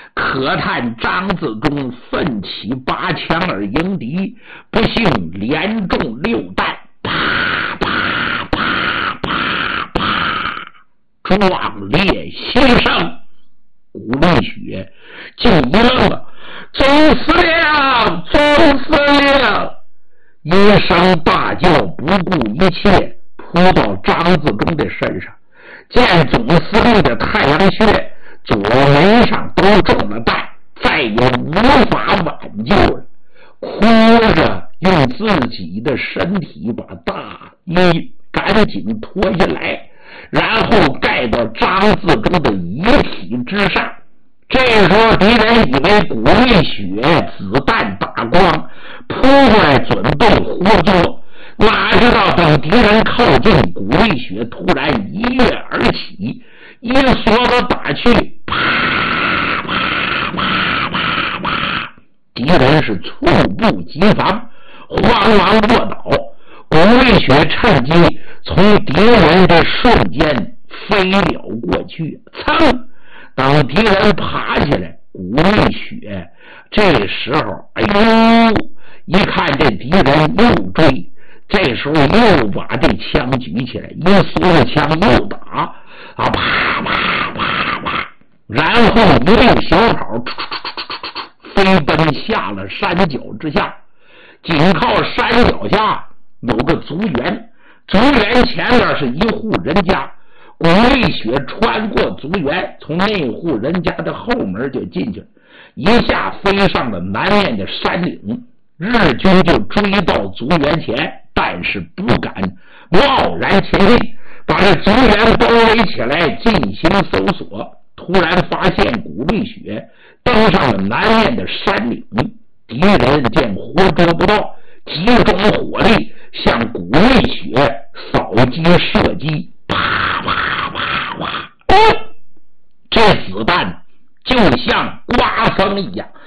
可叹张自忠奋起8枪而迎敌，不幸连中6弹，啪啪啪啪啪，壮烈牺牲。古丽雪就一愣了，总司令，总司令！一声大叫，不顾一切扑到张自忠的身上，见总司令的太阳穴左眉上都中了弹，再也无法挽救了，哭着用自己的身体把大衣赶紧脱下来，然后盖到张自忠的遗体之上。这时候敌人以为古丽雪子弹打光，扑过来准备活捉，哪知道等敌人靠近，古丽雪突然一跃而起，一梭子打去，啪啪啪啪啪，敌人是猝不及防，慌忙卧倒。古丽雪趁机从敌人的瞬间飞了过去，噌！等敌人爬起来，古丽雪这时候一看这敌人又追，这时候又把这枪举起来，一梭子枪又打啊，啪啪啪啪，然后一路小跑飞奔下了山脚之下。紧靠山脚下有个竹园，竹园前面是一户人家，古丽雪穿过竹园，从那户人家的后门就进去了，一下飞上了南面的山岭。日军就追到竹园前，但是不敢贸然前进，把这竹园包围起来进行搜索。突然发现古丽雪登上了南面的山岭，敌人见活捉不到，集中火力向古丽雪扫击射击，啪啪啪啪，这子弹就像刮风一样，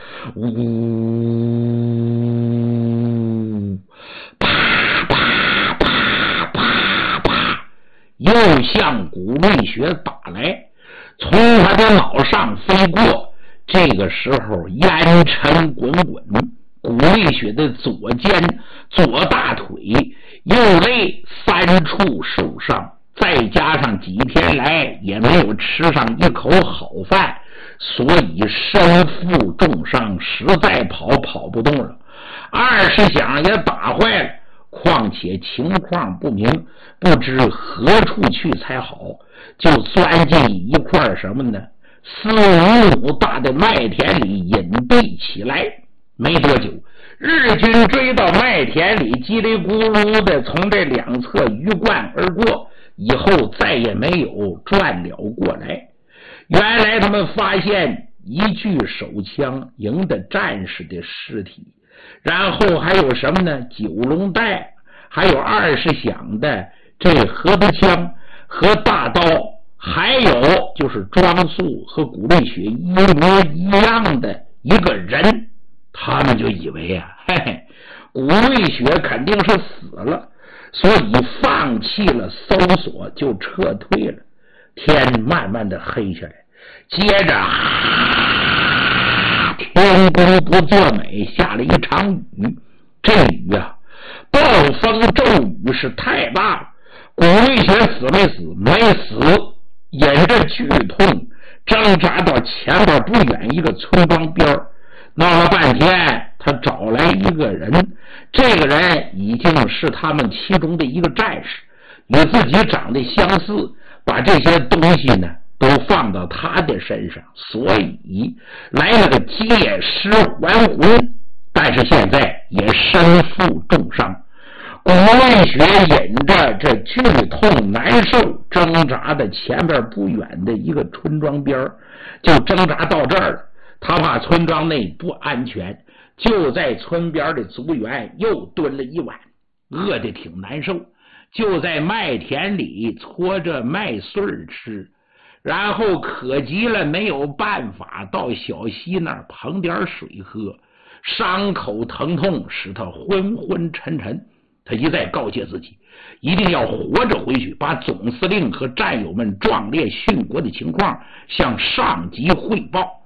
呜，啪啪啪啪啪，又向古丽雪打来，从他的脑上飞过。这个时候烟尘滚滚，古丽雪的左肩、左大腿右肋3处受伤，再加上几天来也没有吃上一口好饭，所以身负重伤，实在跑不动了。20响也打坏了，况且情况不明，不知何处去才好，就钻进一块什么呢，4、5亩大的麦田里隐蔽起来。没多久，日军追到麦田里，叽里咕噜的从这两侧鱼贯而过，以后再也没有转了过来。原来他们发现一具手枪营的战士的尸体，然后还有什么呢？9龙带，还有20响的这核子枪和大刀，还有就是庄素和古丽雪一模一样的一个人。他们就以为啊，古丽雪肯定是死了，所以放弃了搜索，就撤退了。天慢慢的黑下来，接着天公不作美，下了一场雨。这雨啊，暴风骤雨是太大了。古丽雪死没死？没死，引着剧痛挣扎到前边不远一个村庄边，闹了半天，他找来一个人，这个人已经是他们其中的一个战士，与自己长得相似，把这些东西呢都放到他的身上，所以来了个借尸还魂，但是现在也身负重伤。古丽雪引着这剧痛难受，挣扎的前边不远的一个村庄边，就挣扎到这儿了。他怕村庄内不安全，就在村边的竹园又蹲了一晚，饿得挺难受，就在麦田里搓着麦穗吃，然后渴极了没有办法，到小溪那儿捧点水喝，伤口疼痛使他昏昏沉沉。他一再告诫自己一定要活着回去，把总司令和战友们壮烈殉国的情况向上级汇报。